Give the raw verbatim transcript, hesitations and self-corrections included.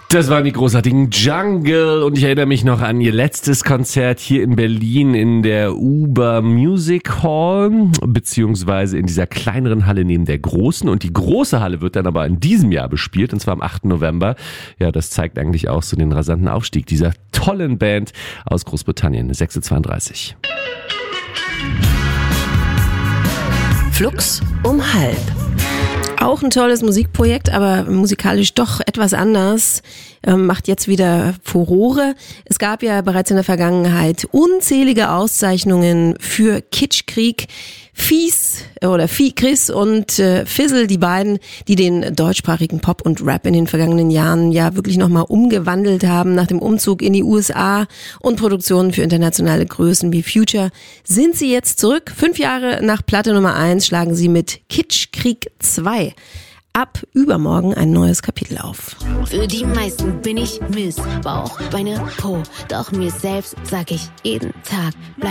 Das waren die großartigen Jungle und ich erinnere mich noch an ihr letztes Konzert hier in Berlin in der Uber Music Hall, beziehungsweise in dieser kleineren Halle neben der großen, und die große Halle wird dann aber in diesem Jahr bespielt, und zwar am achten November. Ja, das zeigt eigentlich auch so den rasanten Aufstieg dieser tollen Band aus Großbritannien, sechs Uhr zweiunddreißig. Flux um halb. Auch ein tolles Musikprojekt, aber musikalisch doch etwas anders, ähm, macht jetzt wieder Furore. Es gab ja bereits in der Vergangenheit unzählige Auszeichnungen für Kitschkrieg. Fies oder Fi, Chris und äh, Fizzle, die beiden, die den deutschsprachigen Pop und Rap in den vergangenen Jahren ja wirklich nochmal umgewandelt haben nach dem Umzug in die U S A und Produktionen für internationale Größen wie Future, sind sie jetzt zurück. Fünf Jahre nach Platte Nummer eins schlagen sie mit Kitschkrieg zwei ab übermorgen ein neues Kapitel auf. Für die meisten bin ich Miss Bauch, Beine, Po, doch mir selbst sag ich jeden Tag, bleib